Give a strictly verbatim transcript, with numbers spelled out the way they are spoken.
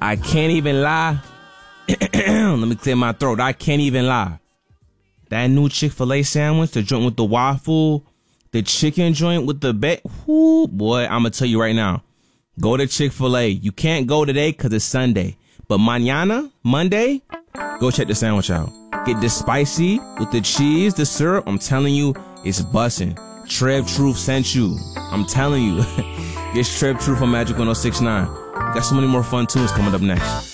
I can't even lie. Let me clear my throat. I can't even lie. That new Chick-fil-A sandwich, the joint with the waffle, the chicken joint with the bacon. Whoo, boy, I'm going to tell you right now. Go to Chick-fil-A. You can't go today because it's Sunday. But mañana, Monday, go check the sandwich out. Get the spicy with the cheese, the syrup. I'm telling you, it's bussin'. Trev Truth sent you. I'm telling you. It's Trev Truth on Magic one oh six point nine. Got so many more fun tunes coming up next.